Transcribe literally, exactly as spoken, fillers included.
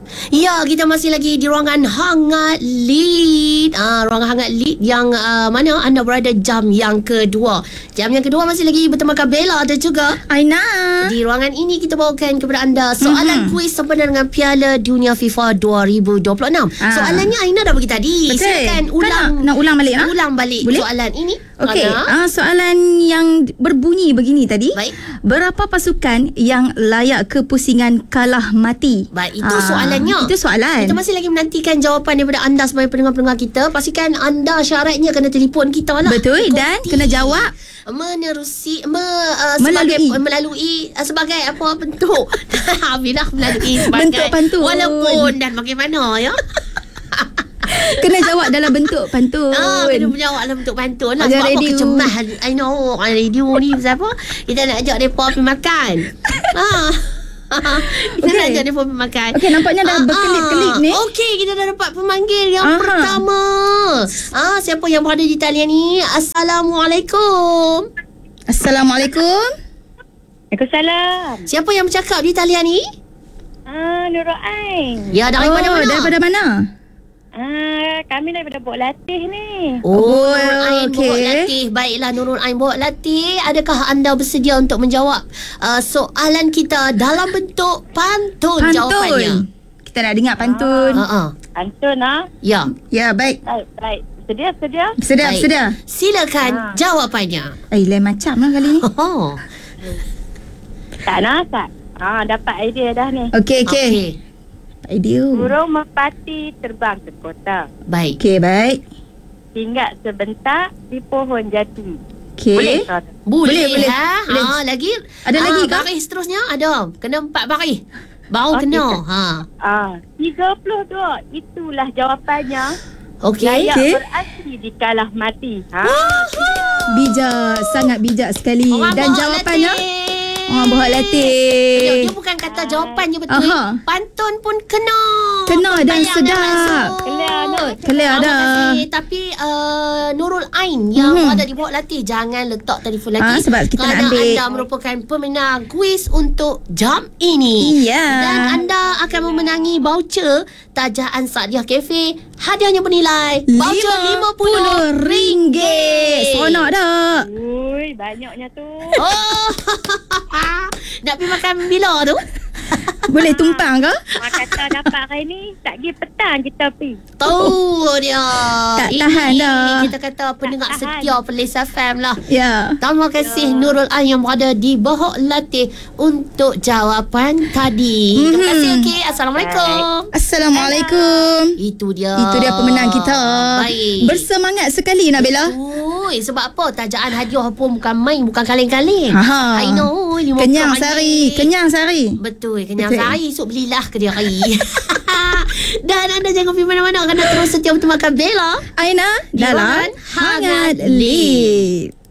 Ya, kita masih lagi di ruangan hangat lead. Ah, ruangan hangat lead yang uh, mana anda berada jam yang kedua. Jam yang kedua masih lagi bertemakan Bella dan juga Aina. Di ruangan ini kita bawakan kepada anda soalan mm-hmm. kuis sempena dengan Piala Dunia FIFA dua ribu dua puluh enam. Ah. Soalannya Aina dah bagi tadi. Betul. Silakan ulang. Nak, nak ulang balik? Ulang balik Boleh? soalan ini. Okey, uh, soalan yang berbunyi begini tadi. Baik. Berapa pasukan yang layak ke pusingan kalah mati? Baik, itu uh, soalannya. Itu soalan. Kita masih lagi menantikan jawapan daripada anda sebagai pendengar-pendengar kita. Pastikan anda syaratnya kena telefon kita lah. Betul, dan kena jawab menerusi me, uh, melalui sebagai, melalui uh, sebagai apa bentuk. Bila melalui sebagai bentuk pantun. Walaupun dan bagaimana ya. Kena jawab dalam bentuk pantun. Ah, kena menjawab dalam bentuk pantun lah. Agar Sebab radio. apa kecemah I know radio ni pasal apa? Kita nak ajak mereka pergi makan. Ah. Kita okay. nak ajak mereka pergi makan. Okey, nampaknya dah ah, berkelip-kelip ni. Okey, kita dah dapat pemanggil yang Aha. pertama. Ah, siapa yang berada di talian ni? Assalamualaikum. Assalamualaikum. Waalaikumsalam. Siapa yang bercakap di talian ni? Ah, Nurul Ain. Ya, daripada oh, mana? Daripada mana? Ah, kami daripada Bok Latih ni. Oh, Nurul Ain okey. Bok Latih. Baiklah Nurul Ain Bok Latih. Adakah anda bersedia untuk menjawab uh, soalan kita dalam bentuk pantun, Pantun. jawapannya? Kita nak dengar pantun. Ha ah. Pantun ah. Ya. Ya, baik. Baik, baik. Sedia, sedia. Sedia, Baik. sedia. Silakan Ha. jawapannya. Eh, lain macam lah kali ni. Oh. Tak nak, tak? Ah, dapat idea dah ni. Okey, okey. Okey. Idea. Burung merpati terbang ke kota. Baik. Okey, baik. Hinggap sebentar di pohon jati. Okey. Boleh tak? Boleh, Boleh, boleh. ha? Boleh. Ha, lagi? Ada ha, lagi ke? Baris seterusnya ada. Kena empat baris. Baru Okey, kena. tak. Ha. Ah, tiga puluh dua. Itulah jawapannya. Okey. Layak Okey. berarti dikalah mati. Ha. Bijak, sangat bijak sekali. Orang Dan Bohak jawapannya? Latih. Orang Bohak Dia, Latih. dia bukan kata jawapan je betul. Aha. Pantun pun kena. Kena dan Bayang sedap. dah masuk. Clear dah. Clear Terima dah. kasih. Tapi uh, Nurul Ain yang Mhm. ada di Bohak Latih, jangan letak telefon lagi. Ah, sebab kita nak kerana ambil. anda merupakan pemenang kuis untuk jam ini. Iya. Dan anda akan memenangi voucher Tajaan Saadiah Cafe. Hadiahnya bernilai voucher lima puluh ringgit. Seronok dah. Ui, banyaknya tu. Oh. Nak pergi makan bila tu? Boleh tumpang ke? Mak kata dapat hari ni, tak pergi petang kita pergi. Tahu dia. Tak Ini tahan dah. Kita kata pendengar Tak tahan. setia Perlis F M lah. Ya. Terima kasih Nurul Ain yang berada di Bohak Latih untuk jawapan tadi. Terima Mhm. kasih. Okey. Assalamualaikum. Assalamualaikum. Itu dia. Itu dia pemenang kita. Baik. Bersemangat sekali Nabila. Ui, sebab apa? Tajaan hadiah pun bukan main, bukan kaleng-kaleng. Aha. I know. lima puluh Kenyang ringgit. sehari, kenyang sehari. Betul, kenyang Betul. sehari. Esok belilah kedai. Dan anda jangan pergi mana-mana kerana terus setia bertemakan Bella Aina Di dalam ruangan Hangat Hangat Lead.